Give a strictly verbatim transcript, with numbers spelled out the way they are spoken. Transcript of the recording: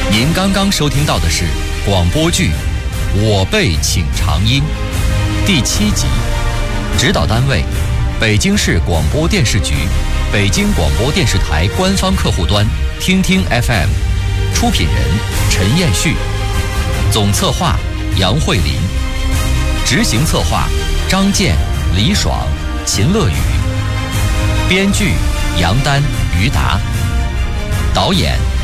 您刚刚收听到的是广播剧《我辈请长音》第七集，指导单位北京市广播电视局、北京广播电视台官方客户端听听 F M， 出品人陈彦旭，总策划杨慧琳，执行策划张健、李爽、秦乐宇，编剧杨丹、于达，导演